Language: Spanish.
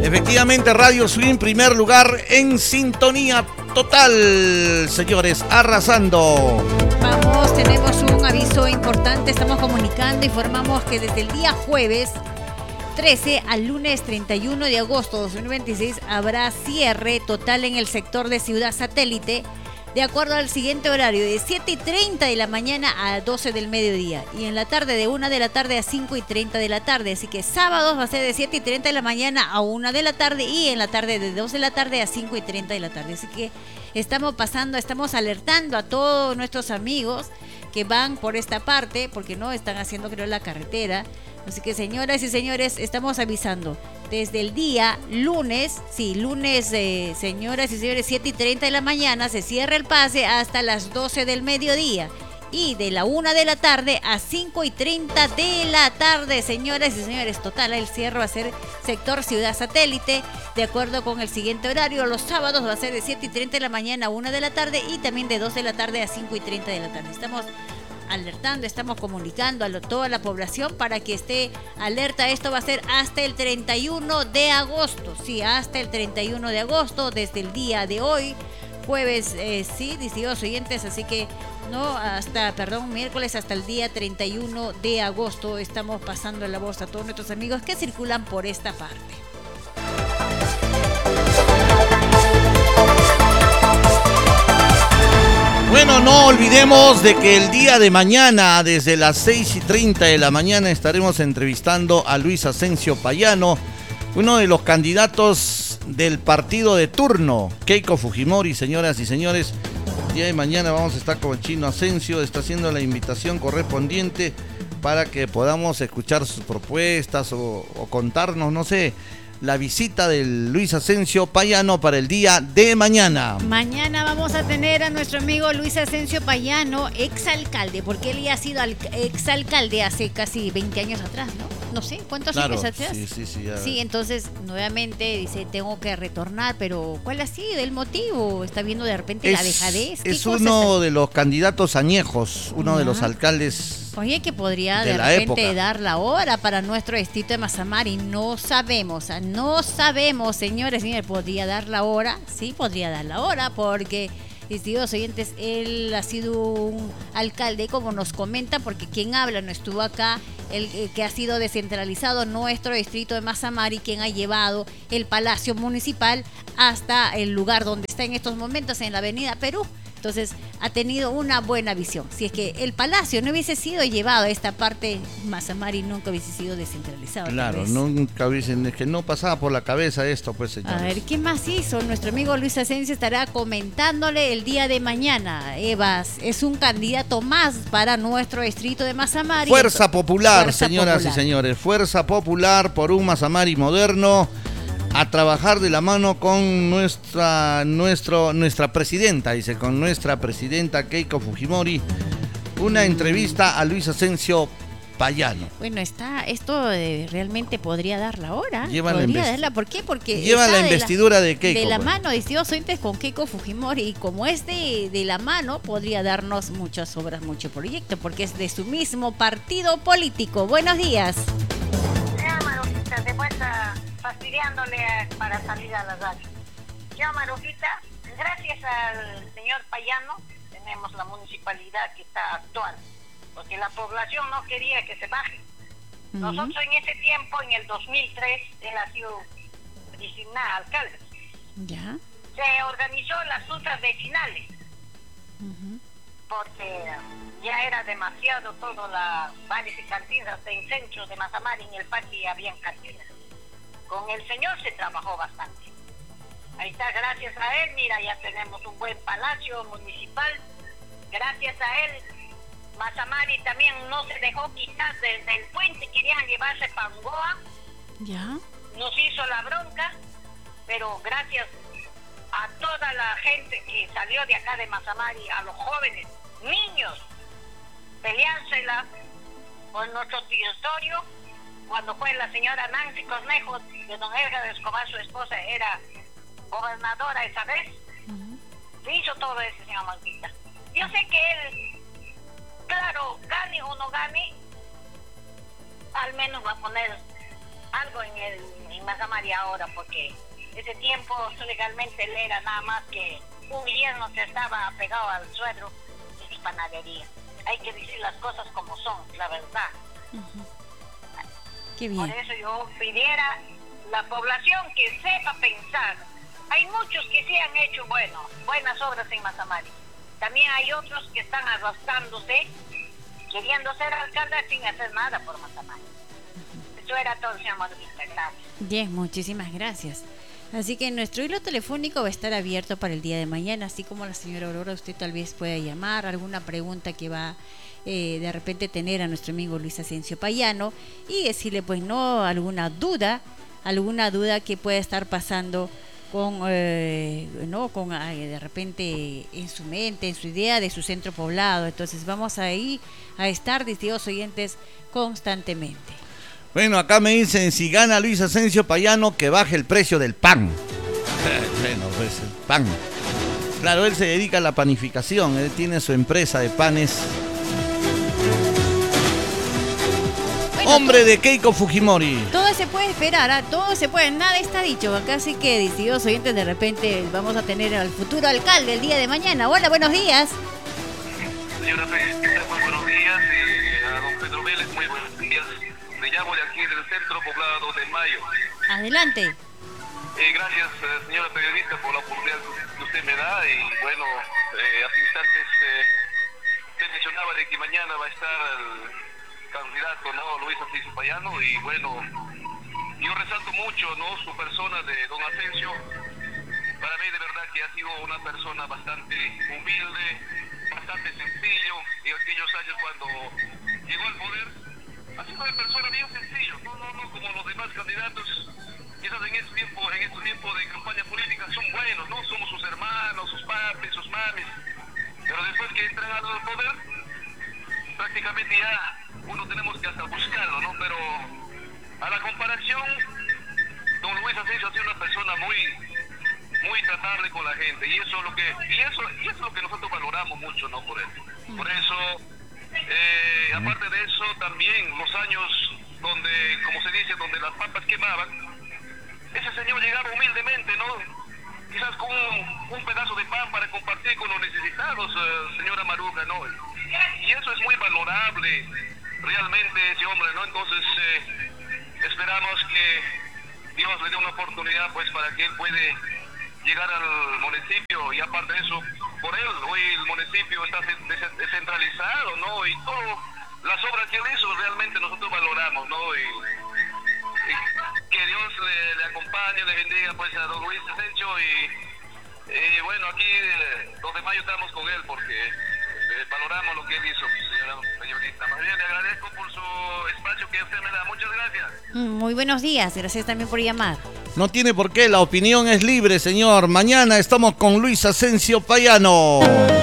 Efectivamente, Radio Swing, primer lugar en sintonía total, señores, arrasando. Vamos, tenemos un aviso importante, estamos comunicando, informamos que desde el día jueves 13 al lunes 31 de agosto de 2026 habrá cierre total en el sector de Ciudad Satélite, de acuerdo al siguiente horario, de 7:30 de la mañana a 12 del mediodía, y en la tarde de 1 de la tarde a 5:30 de la tarde. Así que sábados va a ser de 7:30 de la mañana a 1 de la tarde, y en la tarde de 2 de la tarde a 5:30 de la tarde. Así que estamos alertando a todos nuestros amigos que van por esta parte, porque no están haciendo, creo, la carretera. Así que, señoras y señores, estamos avisando desde el día lunes, señoras y señores, 7:30 de la mañana se cierra el pase hasta las 12 del mediodía, y de la 1 de la tarde a 5:30 de la tarde, señoras y señores. Total, el cierre va a ser sector Ciudad Satélite, de acuerdo con el siguiente horario. Los sábados va a ser de 7:30 de la mañana a 1 de la tarde, y también de 2 de la tarde a 5:30 de la tarde. Estamos alertando, estamos comunicando a toda la población para que esté alerta. Esto va a ser hasta el 31 de agosto. Sí, hasta el 31 de agosto, desde el día de hoy, jueves, distinguidos oyentes, así que miércoles hasta el día 31 de agosto estamos pasando la voz a todos nuestros amigos que circulan por esta parte. Bueno, no olvidemos de que el día de mañana, desde las 6:30 de la mañana, estaremos entrevistando a Luis Asensio Payano, uno de los candidatos del partido de turno, Keiko Fujimori. Señoras y señores, el día de mañana vamos a estar con el Chino Asensio, está haciendo la invitación correspondiente para que podamos escuchar sus propuestas o contarnos, no sé, la visita de Luis Asensio Payano para el día de mañana. Mañana vamos a tener a nuestro amigo Luis Asensio Payano, exalcalde, porque él ya ha sido exalcalde hace casi 20 años atrás, ¿no? No sé, ¿cuántos años atrás? Sí, ya. Sí, entonces nuevamente dice, tengo que retornar, pero ¿cuál ha sido el motivo? ¿Está viendo de repente la dejadez? Es uno de los candidatos añejos, uno de los alcaldes. Oye, que podría de repente dar la hora para nuestro distrito de Mazamari. No sabemos, señores, podría dar la hora. Sí, podría dar la hora, porque, distinguidos oyentes, él ha sido un alcalde, como nos comenta, porque quien habla no estuvo acá, el que ha sido descentralizado nuestro distrito de Mazamari, quien ha llevado el Palacio Municipal hasta el lugar donde está en estos momentos, en la Avenida Perú. Entonces ha tenido una buena visión. Si es que el palacio no hubiese sido llevado a esta parte, Mazamari nunca hubiese sido descentralizado. Claro, nunca hubiesen, es que no pasaba por la cabeza esto, pues, señores. A ver, ¿qué más hizo? Nuestro amigo Luis Asensio estará comentándole el día de mañana. Evas es un candidato más para nuestro distrito de Mazamari. Fuerza Popular, señoras y señores. Fuerza Popular por un Mazamari moderno. A trabajar de la mano con nuestra presidenta, con nuestra presidenta Keiko Fujimori. Una entrevista a Luis Asensio Payano. Bueno, esto realmente podría dar la hora. ¿Por qué? Porque lleva la investidura de Keiko. De la mano, distinguidos oyentes, con Keiko Fujimori. Y como es de la mano, podría darnos muchas obras, mucho proyecto, porque es de su mismo partido político. Buenos días. Fastidiándole para salir a la radio. Yo, Marujita, gracias al señor Payano, tenemos la municipalidad que está actual, porque la población no quería que se baje. Nosotros en ese tiempo, en el 2003, él ha sido designado alcalde. ¿Ya? Se organizó las juntas vecinales, porque ya era demasiado todo, bares y cantinas en centros de Mazamari, en el parque habían cantinas. Con el señor se trabajó bastante. Ahí está, gracias a él, mira, ya tenemos un buen palacio municipal. Gracias a él, Mazamari también no se dejó quitar desde el puente, querían llevarse Pangoa. Ya. Nos hizo la bronca, pero gracias a toda la gente que salió de acá de Mazamari, a los jóvenes, niños, peleársela por nuestro territorio. Cuando fue la señora Nancy Cornejo de don Edgar de Escobar, su esposa era gobernadora esa vez, hizo todo eso, señor Marquita. Yo sé que él, claro, gane o no gane, al menos va a poner algo en Mazamari ahora, porque ese tiempo legalmente él era nada más que un yerno que estaba pegado al suelo de panadería. Hay que decir las cosas como son, la verdad. Qué bien. Por eso yo pidiera la población que sepa pensar. Hay muchos que sí han hecho buenas obras en Mazamari. También hay otros que están arrastrándose, queriendo ser alcalde sin hacer nada por Mazamari. Eso era todo, señor Moduista. Gracias. Bien, muchísimas gracias. Así que nuestro hilo telefónico va a estar abierto para el día de mañana, así como la señora Aurora, usted tal vez pueda llamar, alguna pregunta que va de repente tener a nuestro amigo Luis Asensio Payano y decirle pues no, alguna duda que pueda estar pasando con de repente en su mente, en su idea de su centro poblado. Entonces vamos ahí a estar, distinguidos oyentes, constantemente. Bueno, acá me dicen, si gana Luis Asensio Payano, que baje el precio del pan. Bueno, pues el pan. Claro, él se dedica a la panificación, él tiene su empresa de panes. Bueno, hombre de Keiko Fujimori. Todo se puede esperar, todo se puede, nada está dicho. Acá sí que, distinguidos oyentes, de repente vamos a tener al futuro alcalde el día de mañana. Hola, buenos días. Señora Presidenta, muy buenos días. A don Pedro Vélez, muy buenos días. Le llamo de aquí del centro poblado de Mayo. Adelante. Gracias, señora periodista, por la oportunidad que usted me da. Y bueno, hace instantes usted mencionaba de que mañana va a estar el candidato, ¿no?, Luis Asensio Payano. Y bueno, yo resalto mucho, ¿no?, su persona de don Asensio. Para mí de verdad que ha sido una persona bastante humilde, bastante sencillo. En aquellos años cuando llegó al poder, ha sido una persona bien sencillo, no como los demás candidatos. Quizás en estos tiempos de campaña política son buenos, ¿no? Somos sus hermanos, sus papis, sus mamis. Pero después que entran al poder, prácticamente ya uno tenemos que hasta buscarlo, ¿no? Pero a la comparación, don Luis Asensio ha sido una persona muy tratable con la gente, y eso es lo que nosotros valoramos mucho, ¿no?, por él. Por eso, aparte de eso, también los años donde, como se dice, donde las papas quemaban, ese señor llegaba humildemente, ¿no?, quizás con un pedazo de pan para compartir con los necesitados, señora Maruga, ¿no? Y eso es muy valorable, realmente, ese hombre, ¿no? Entonces, esperamos que Dios le dé una oportunidad, pues, para que él puede llegar al municipio. Y aparte de eso, por él, hoy el municipio está descentralizado, ¿no? Y todas las obras que él hizo realmente nosotros valoramos, ¿no? Y que Dios le acompañe, le bendiga, pues, a don Luis Asensio. Y bueno, aquí 2 de mayo estamos con él porque valoramos lo que él hizo, señora periodista. Más bien le agradezco por su espacio que usted me da. Muchas gracias. Muy buenos días, gracias también por llamar. No tiene por qué, la opinión es libre, señor. Mañana estamos con Luis Asensio Payano.